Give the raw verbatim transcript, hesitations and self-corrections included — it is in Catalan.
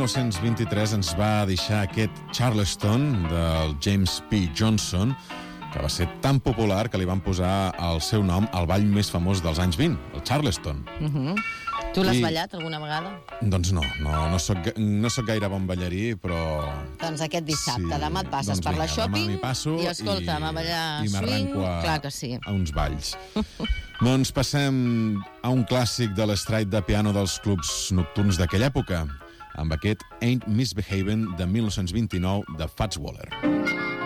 nou-cents vint-i-tres ens va deixar aquest Charleston del James P. Johnson, que va ser tan popular que li van posar el seu nom al ball més famós dels anys vint, el Charleston. Uh-huh. Tu l'has I... ballat alguna vegada? Doncs no, no, no soc, no soc gaire bon ballarí, però... Doncs aquest dissabte, sí. demà et passes doncs per vinga, la shopping demà m'hi passo i escolta'm, a ballar i swing, m'arranco a, clar que sí. a uns balls. Doncs passem a un clàssic de l'estride de piano dels clubs nocturns d'aquella època, amb aquest Ain't Misbehavin' de mil nou-cents vint-i-nou de Fats Waller.